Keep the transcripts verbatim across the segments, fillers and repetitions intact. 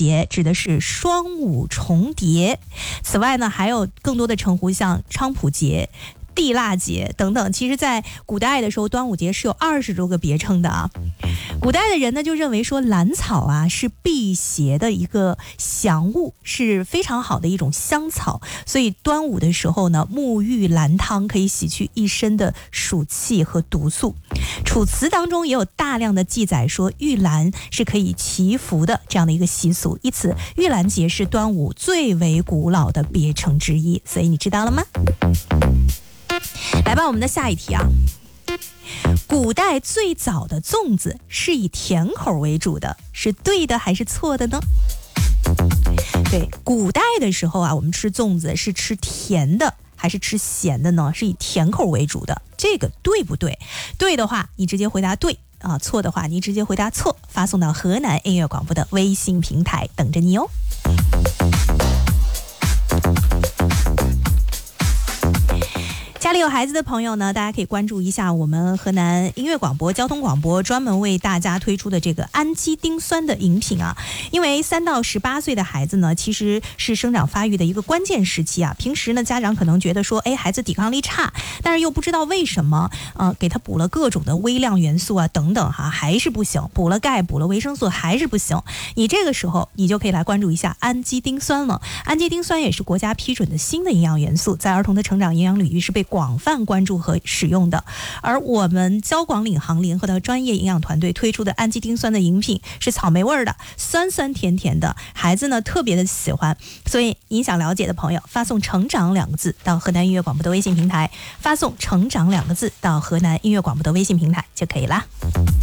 节，指的是双五重叠。此外呢，还有更多的称呼，像菖蒲节、地腊节等等。其实在古代的时候，端午节是有二十多个别称的啊。古代的人呢就认为说兰草啊是辟邪的一个祥物，是非常好的一种香草，所以端午的时候呢，沐浴兰汤可以洗去一身的暑气和毒素。楚辞当中也有大量的记载说玉兰是可以祈福的这样的一个习俗，因此玉兰节是端午最为古老的别称之一。所以你知道了吗？来吧，我们的下一题啊。古代最早的粽子是以甜口为主的，是对的还是错的呢？对，古代的时候啊，我们吃粽子是吃甜的还是吃咸的呢？是以甜口为主的，这个对不对？对的话你直接回答对啊，错的话你直接回答错，发送到河南音乐广播的微信平台等着你哦。家里有孩子的朋友呢，大家可以关注一下我们河南音乐广播交通广播专门为大家推出的这个氨基丁酸的饮品啊。因为三到十八岁的孩子呢，其实是生长发育的一个关键时期啊。平时呢，家长可能觉得说，哎，孩子抵抗力差，但是又不知道为什么，呃，给他补了各种的微量元素啊等等哈，还是不行，补了钙，补了维生素还是不行。你这个时候你就可以来关注一下氨基丁酸了。氨基丁酸也是国家批准的新的营养元素，在儿童的成长营养领域是被广泛关注和使用的。而我们交广领航联合的专业营养团队推出的氨基丁酸的饮品是草莓味的，酸酸甜甜的，孩子呢特别的喜欢。所以你想了解的朋友，发送成长两个字到河南音乐广播的微信平台，发送成长两个字到河南音乐广播的微信平台就可以啦。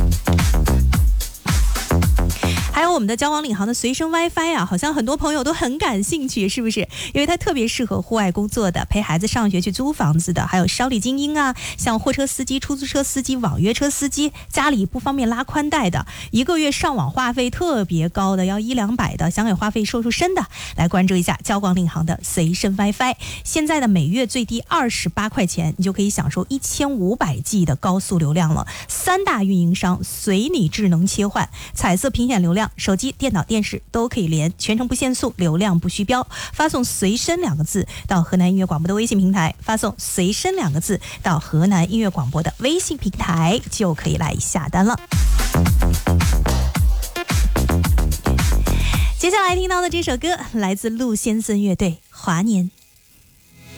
还有我们的交广领航的随身 WiFi 啊，好像很多朋友都很感兴趣，是不是？因为它特别适合户外工作的，陪孩子上学去租房子的，还有烧礼精英啊，像货车司机、出租车司机、网约车司机，家里不方便拉宽带的，一个月上网话费特别高的，要一两百的，想给话费收入深的，来关注一下交广领航的随身 WiFi。现在的每月最低二十八块钱，你就可以享受一千五百 G 的高速流量了。三大运营商随你智能切换，彩色频显流量，手机、电脑、电视都可以连，全程不限速，流量不虚标。发送随身两个字到河南音乐广播的微信平台，发送随身两个字到河南音乐广播的微信平台就可以来下单了。接下来听到的这首歌来自陆先生乐队《华年》。